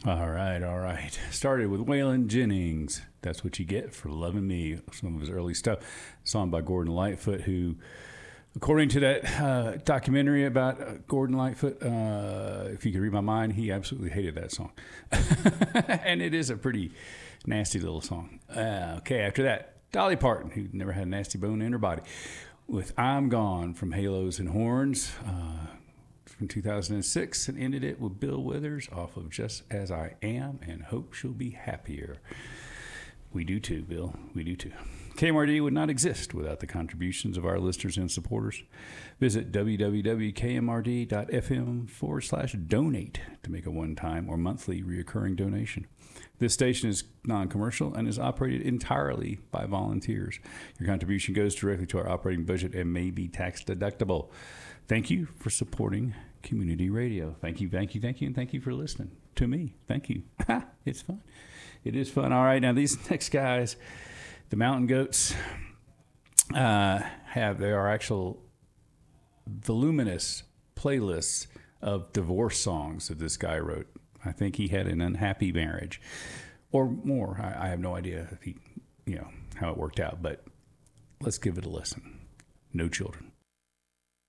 All right, all right. Started with Waylon Jennings. That's what you get for loving me. Some of his early stuff. A song by Gordon Lightfoot, who, according to that documentary about Gordon Lightfoot, if you could read my mind, he absolutely hated that song. And it is a pretty nasty little song. Okay, after that, Dolly Parton, who never had a nasty bone in her body, with I'm Gone from Halos and Horns. From 2006, and ended it with Bill Withers off of Just As I Am and Hope She'll Be Happier. We do too, Bill. We do too. KMRD would not exist without the contributions of our listeners and supporters. Visit www.kmrd.fm/donate to make a one-time or monthly reoccurring donation. This station is non-commercial and is operated entirely by volunteers. Your contribution goes directly to our operating budget and may be tax deductible. Thank you for supporting community radio. Thank you, thank you, thank you, and thank you for listening to me. Thank you. It's fun. It is fun. All right, now these next guys, the Mountain Goats, there are actual voluminous playlists of divorce songs that this guy wrote. I think he had an unhappy marriage or more. I have no idea if how it worked out, but let's give it a listen. No children.